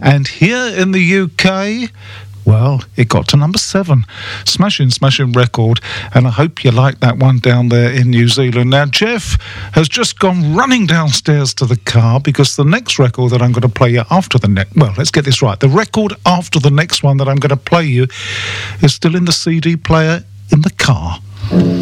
And here in the UK, well, it got to number 7. Smashing record, and I hope you like that one down there in New Zealand. Now, Jeff has just gone running downstairs to the car because the next record that I'm going to play you after the next... Well, let's get this right. The record after the next one that I'm going to play you is still in the CD player in the car.